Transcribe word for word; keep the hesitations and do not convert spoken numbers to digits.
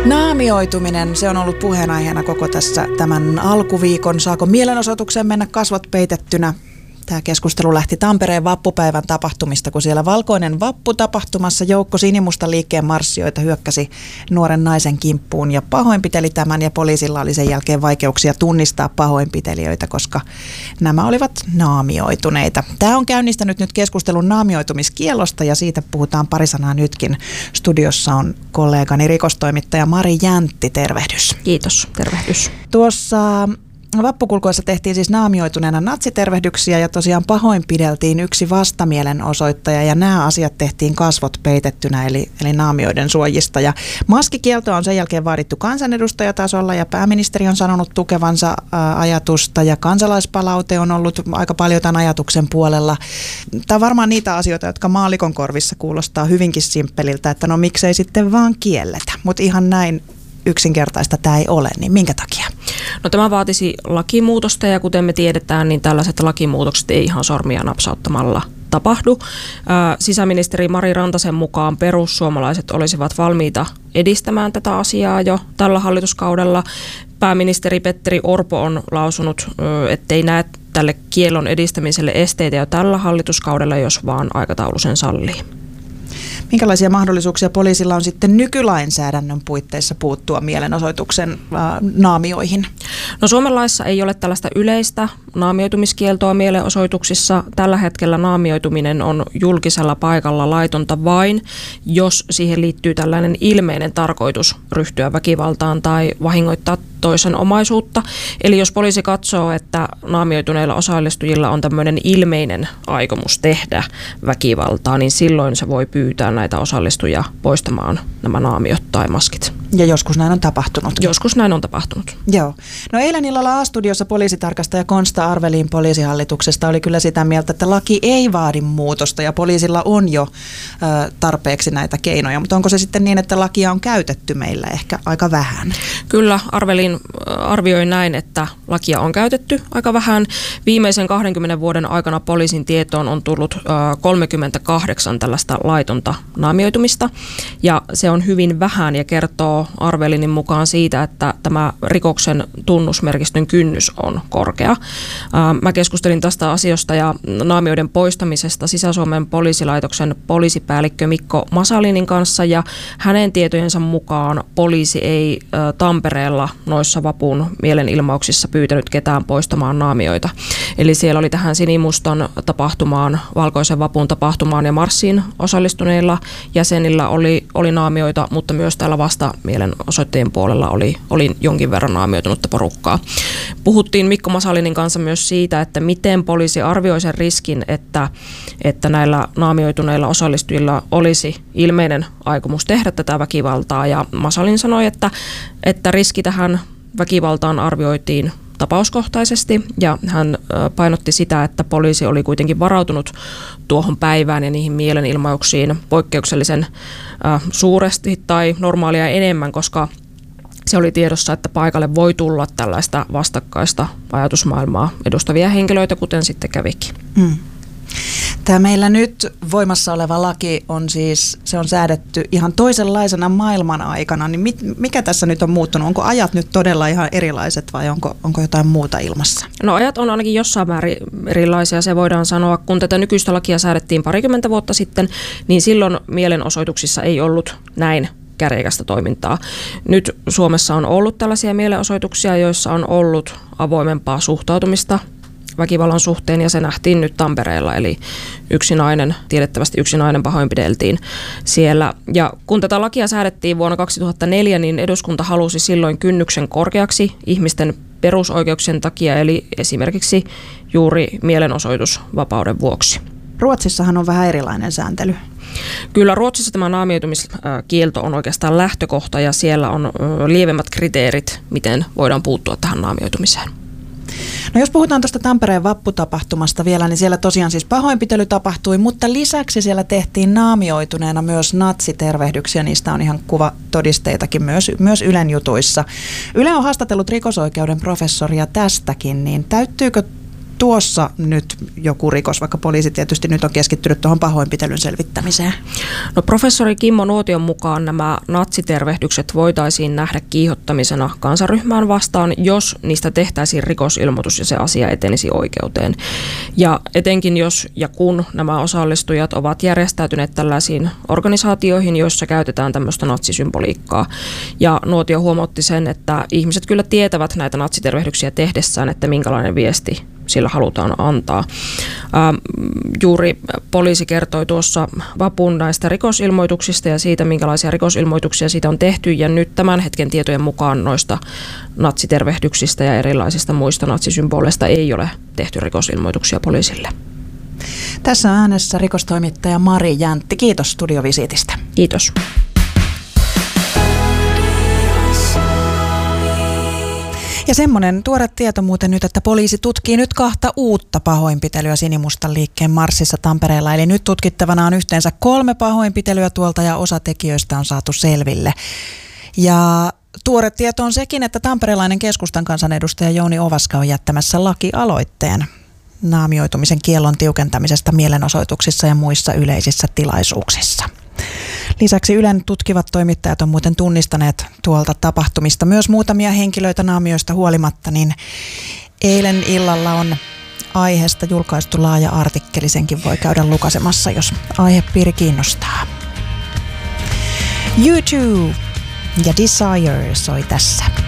Naamioituminen, se on ollut puheenaiheena koko tässä tämän alkuviikon. Saako mielenosoitukseen mennä kasvot peitettynä? Tämä keskustelu lähti Tampereen vappupäivän tapahtumista, kun siellä Valkoinen vappu-tapahtumassa joukko sinimusta liikkeen marssijoita hyökkäsi nuoren naisen kimppuun ja pahoinpiteli tämän, ja poliisilla oli sen jälkeen vaikeuksia tunnistaa pahoinpitelijöitä, koska nämä olivat naamioituneita. Tämä on käynnistänyt nyt keskustelun naamioitumiskiellosta, ja siitä puhutaan pari sanaa nytkin. Studiossa on kollegani rikostoimittaja Mari Jäntti, tervehdys. Kiitos, tervehdys. Tuossa vappukulkuessa tehtiin siis naamioituneena natsitervehdyksiä ja tosiaan pahoinpideltiin yksi vastamielenosoittaja, ja nämä asiat tehtiin kasvot peitettynä eli, eli naamioiden suojista. Ja maskikieltoa on sen jälkeen vaadittu kansanedustajatasolla, ja pääministeri on sanonut tukevansa ää, ajatusta, ja kansalaispalaute on ollut aika paljon tämän ajatuksen puolella. Tämä on varmaan niitä asioita, jotka maallikon korvissa kuulostaa hyvinkin simppeliltä, että no miksei sitten vaan kielletä, mutta ihan näin yksinkertaista tämä ei ole, niin minkä takia? No tämä vaatisi lakimuutosta, ja kuten me tiedetään, niin tällaiset lakimuutokset ei ihan sormia napsauttamalla tapahdu. Sisäministeri Mari Rantasen mukaan perussuomalaiset olisivat valmiita edistämään tätä asiaa jo tällä hallituskaudella. Pääministeri Petteri Orpo on lausunut, ettei näe tälle kiellon edistämiselle esteitä jo tällä hallituskaudella, jos vaan aikataulu sen sallii. Minkälaisia mahdollisuuksia poliisilla on sitten nykylainsäädännön puitteissa puuttua mielenosoituksen ää, naamioihin? No Suomen laissa ei ole tällaista yleistä naamioitumiskieltoa mielenosoituksissa. Tällä hetkellä naamioituminen on julkisella paikalla laitonta vain, jos siihen liittyy tällainen ilmeinen tarkoitus ryhtyä väkivaltaan tai vahingoittaa toisen omaisuutta. Eli jos poliisi katsoo, että naamioituneilla osallistujilla on tämmöinen ilmeinen aikomus tehdä väkivaltaa, niin silloin se voi pyytää näitä osallistujia poistamaan nämä naamiot tai maskit. Ja joskus näin on tapahtunut. Joskus näin on tapahtunut. Joo. No eilen illalla A-studiossa poliisitarkastaja Konsta Arvelin poliisihallituksesta oli kyllä sitä mieltä, että laki ei vaadi muutosta ja poliisilla on jo ö, tarpeeksi näitä keinoja. Mutta onko se sitten niin, että lakia on käytetty meillä ehkä aika vähän? Kyllä, Arvelin arvioi näin, että lakia on käytetty aika vähän. Viimeisen kahdenkymmenen vuoden aikana poliisin tietoon on tullut ö, kolmekymmentäkahdeksan tällaista laitonta naamioitumista, ja se on hyvin vähän ja kertoo Arvelinin mukaan siitä, että tämä rikoksen tunnusmerkistön kynnys on korkea. Mä keskustelin tästä asiasta ja naamioiden poistamisesta Sisä-Suomen poliisilaitoksen poliisipäällikkö Mikko Masalinin kanssa, ja hänen tietojensa mukaan poliisi ei Tampereella noissa vapun mielenilmauksissa pyytänyt ketään poistamaan naamioita. Eli siellä oli tähän sinimustan tapahtumaan, valkoisen vapun tapahtumaan ja marssiin osallistuneilla jäsenillä oli, oli naamioita, mutta myös täällä vasta mielenosoittajien puolella oli, oli jonkin verran naamioitunutta porukkaa. Puhuttiin Mikko Masalinin kanssa myös siitä, että miten poliisi arvioi sen riskin, että, että näillä naamioituneilla osallistujilla olisi ilmeinen aikomus tehdä tätä väkivaltaa. Ja Masalin sanoi, että, että riski tähän väkivaltaan arvioitiin tapauskohtaisesti, ja hän painotti sitä, että poliisi oli kuitenkin varautunut tuohon päivään ja niihin mielenilmauksiin poikkeuksellisen äh, suuresti tai normaalia enemmän, koska se oli tiedossa, että paikalle voi tulla tällaista vastakkaista ajatusmaailmaa edustavia henkilöitä, kuten sitten kävikin. Mm. Tämä meillä nyt voimassa oleva laki on siis, se on säädetty ihan toisenlaisena maailman aikana, niin mit, mikä tässä nyt on muuttunut? Onko ajat nyt todella ihan erilaiset vai onko, onko jotain muuta ilmassa? No ajat on ainakin jossain määrin erilaisia, se voidaan sanoa. Kun tätä nykyistä lakia säädettiin parikymmentä vuotta sitten, niin silloin mielenosoituksissa ei ollut näin käreikästä toimintaa. Nyt Suomessa on ollut tällaisia mielenosoituksia, joissa on ollut avoimempaa suhtautumista väkivallan suhteen, ja se nähtiin nyt Tampereella, eli yksi nainen, tiedettävästi yksi nainen pahoinpideltiin siellä. Ja kun tätä lakia säädettiin vuonna kaksituhattaneljä, niin eduskunta halusi silloin kynnyksen korkeaksi ihmisten perusoikeuksien takia, eli esimerkiksi juuri mielenosoitusvapauden vuoksi. Ruotsissahan on vähän erilainen sääntely. Kyllä, Ruotsissa tämä naamioitumiskielto on oikeastaan lähtökohta, ja siellä on lievemmät kriteerit, miten voidaan puuttua tähän naamioitumiseen. No jos puhutaan tuosta Tampereen vapputapahtumasta vielä, niin siellä tosiaan siis pahoinpitely tapahtui, mutta lisäksi siellä tehtiin naamioituneena myös natsitervehdyksiä. Niistä on ihan kuvatodisteitakin myös, myös Ylen jutuissa. Yle on haastatellut rikosoikeuden professoria tästäkin, niin täyttyykö tuossa nyt joku rikos, vaikka poliisi tietysti nyt on keskittynyt tuohon pahoinpitelyn selvittämiseen? No professori Kimmo Nuotion mukaan nämä natsitervehdykset voitaisiin nähdä kiihottamisena kansanryhmään vastaan, jos niistä tehtäisiin rikosilmoitus ja se asia etenisi oikeuteen. Ja etenkin jos ja kun nämä osallistujat ovat järjestäytyneet tällaisiin organisaatioihin, joissa käytetään tämmöistä natsisymboliikkaa. Ja Nuotio huomautti sen, että ihmiset kyllä tietävät näitä natsitervehdyksiä tehdessään, että minkälainen viesti sillä halutaan antaa. Ähm, juuri poliisi kertoi tuossa vapun näistä rikosilmoituksista ja siitä, minkälaisia rikosilmoituksia siitä on tehty. Ja nyt tämän hetken tietojen mukaan noista natsitervehdyksistä ja erilaisista muista natsisymboleista ei ole tehty rikosilmoituksia poliisille. Tässä on äänessä rikostoimittaja Mari Jäntti. Kiitos studiovisiitistä. Kiitos. Ja semmoinen tuore tieto muuten nyt, että poliisi tutkii nyt kahta uutta pahoinpitelyä Sinimustan liikkeen marssissa Tampereella. Eli nyt tutkittavana on yhteensä kolme pahoinpitelyä tuolta ja osa tekijöistä on saatu selville. Ja tuore tieto on sekin, että tamperelainen keskustan kansanedustaja Jouni Ovaska on jättämässä lakialoitteen naamioitumisen kiellon tiukentamisesta mielenosoituksissa ja muissa yleisissä tilaisuuksissa. Lisäksi Ylen tutkivat toimittajat on muuten tunnistaneet tuolta tapahtumista myös muutamia henkilöitä naamioista huolimatta, niin eilen illalla on aiheesta julkaistu laaja artikkeli, senkin voi käydä lukasemassa, jos aihepiiri kiinnostaa. YouTube ja Desire soi tässä.